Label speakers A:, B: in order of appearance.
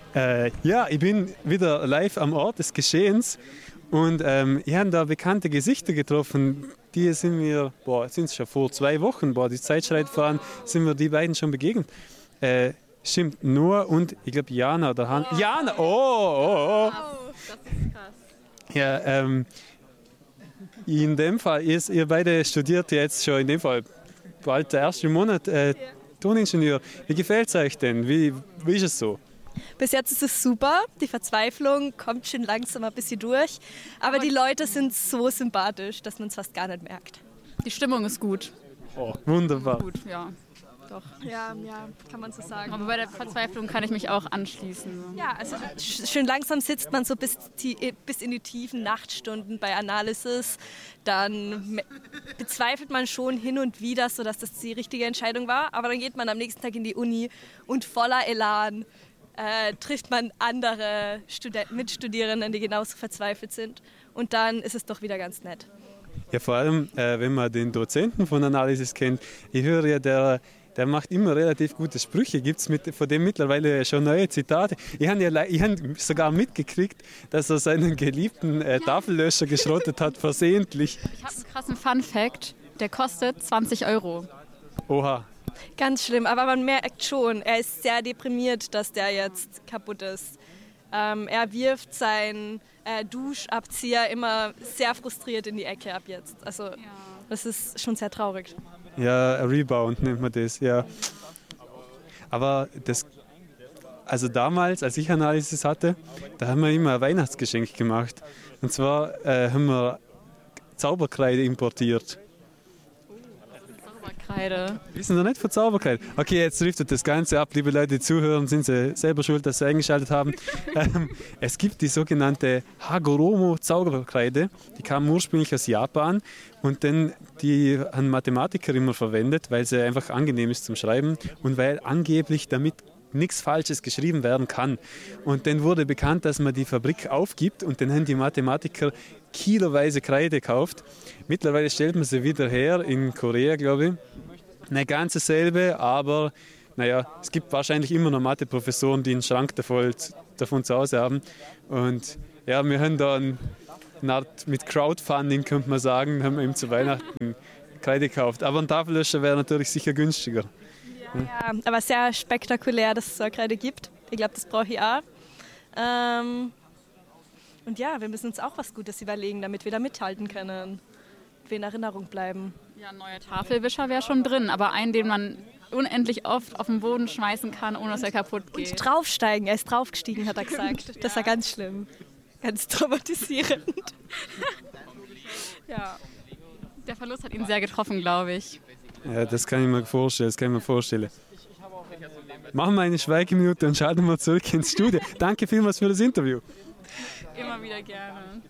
A: Ja, ich bin wieder live am Ort des Geschehens und ich habe da bekannte Gesichter getroffen. Die sind mir, sind es schon vor 2 Wochen, die Zeit schreit voran, sind mir die beiden schon begegnet. Stimmt, Noah und ich glaube Jana oder Han. Jana! Oh!
B: Wow, das ist krass.
A: Ja, in dem Fall, ihr beide studiert jetzt schon in dem Fall bald der erste Monat Toningenieur. Wie gefällt es euch denn? Wie ist es so?
C: Bis jetzt ist es super. Die Verzweiflung kommt schon langsam ein bisschen durch. Aber die Leute sind so sympathisch, dass man es fast gar nicht merkt.
B: Die Stimmung ist gut.
A: Oh, wunderbar.
B: Gut, ja. Doch.
C: Ja, kann man so sagen.
B: Aber bei der Verzweiflung kann ich mich auch anschließen.
C: Ja, also schön langsam sitzt man so bis in die tiefen Nachtstunden bei Analysis. Dann bezweifelt man schon hin und wieder, so dass das die richtige Entscheidung war. Aber dann geht man am nächsten Tag in die Uni und voller Elan trifft man andere Mitstudierenden, die genauso verzweifelt sind. Und dann ist es doch wieder ganz nett.
A: Ja, vor allem, wenn man den Dozenten von Analysis kennt, ich höre ja, der macht immer relativ gute Sprüche. Gibt es von dem mittlerweile schon neue Zitate? Ich habe sogar mitgekriegt, dass er seinen geliebten Tafellöscher geschrottet hat, versehentlich.
B: Ich habe einen krassen Fun-Fact. Der kostet 20 €.
A: Oha.
C: Ganz schlimm, aber man merkt schon, er ist sehr deprimiert, dass der jetzt kaputt ist. Er wirft seinen Duschabzieher immer sehr frustriert in die Ecke ab jetzt. Also das ist schon sehr traurig.
A: Ja, Rebound nennt man das, ja. Aber also damals, als ich Analysis hatte, da haben wir immer ein Weihnachtsgeschenk gemacht. Und zwar haben wir Zauberkreide importiert.
B: Zauberkreide.
A: Wissen Sie nicht von Zauberkreide? Okay, jetzt driftet das Ganze ab. Liebe Leute, die zuhören, sind Sie selber schuld, dass Sie eingeschaltet haben. Es gibt die sogenannte Hagoromo Zauberkreide. Die kam ursprünglich aus Japan und die haben Mathematiker immer verwendet, weil sie einfach angenehm ist zum Schreiben und weil angeblich damit nichts Falsches geschrieben werden kann. Und dann wurde bekannt, dass man die Fabrik aufgibt und dann haben die Mathematiker kiloweise Kreide gekauft. Mittlerweile stellt man sie wieder her, in Korea, glaube ich. Nicht ganz dasselbe, aber es gibt wahrscheinlich immer noch Mathe-Professoren, die einen Schrank davon zu Hause haben. Und ja, wir haben da eine Art mit Crowdfunding, könnte man sagen, haben wir ihm zu Weihnachten Kreide gekauft. Aber ein Tafellöscher wäre natürlich sicher günstiger.
C: Ja, aber sehr spektakulär, dass es so eine Kreide gibt. Ich glaube, das brauche ich auch. Und ja, wir müssen uns auch was Gutes überlegen, damit wir da mithalten können. Wir in Erinnerung bleiben.
B: Ja, ein neuer Tafelwischer wäre schon drin, aber einen, den man unendlich oft auf den Boden schmeißen kann, ohne dass er kaputt geht.
C: Und draufsteigen, er ist draufgestiegen, hat er gesagt. Das war ganz schlimm. Ganz traumatisierend.
B: Ja, der Verlust hat ihn sehr getroffen, glaube ich.
A: Ja, das kann ich mir vorstellen, Machen wir eine Schweigeminute und schalten wir zurück ins Studio. Danke vielmals für das Interview.
B: Immer wieder gerne.